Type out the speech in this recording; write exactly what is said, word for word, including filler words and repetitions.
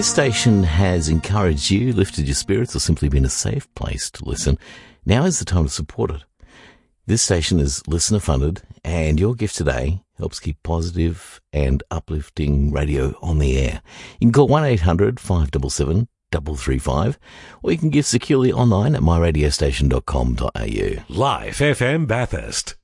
this station has encouraged you, lifted your spirits, or simply been a safe place to listen, now is the time to support it. This station is listener funded, and your gift today helps keep positive and uplifting radio on the air. You can call one eight hundred five seven seven three three five, or you can give securely online at my radio station dot com dot a u. Live F M Bathurst.